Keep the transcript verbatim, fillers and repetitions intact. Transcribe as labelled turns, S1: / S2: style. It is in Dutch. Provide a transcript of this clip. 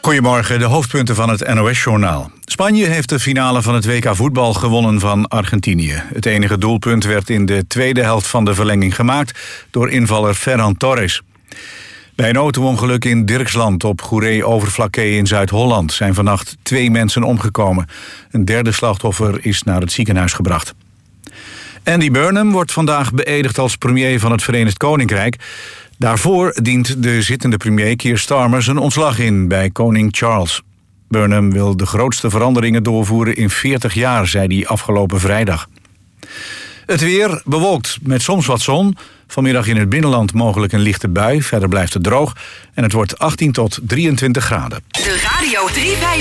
S1: Goedemorgen, de hoofdpunten van het N O S-journaal. Spanje heeft de finale van het W K voetbal gewonnen van Argentinië. Het enige doelpunt werd in de tweede helft van de verlenging gemaakt door invaller Ferran Torres. Bij een auto-ongeluk in Dirksland op Goeree-Overflakkee in Zuid-Holland zijn vannacht twee mensen omgekomen. Een derde slachtoffer is naar het ziekenhuis gebracht. Andy Burnham wordt vandaag beëdigd als premier van het Verenigd Koninkrijk. Daarvoor dient de zittende premier Keir Starmer zijn ontslag in bij koning Charles. Burnham wil de grootste veranderingen doorvoeren in veertig jaar, zei hij afgelopen vrijdag. Het weer bewolkt met soms wat zon. Vanmiddag in het binnenland mogelijk een lichte bui. Verder blijft het droog en het wordt achttien tot drieëntwintig graden.
S2: De Radio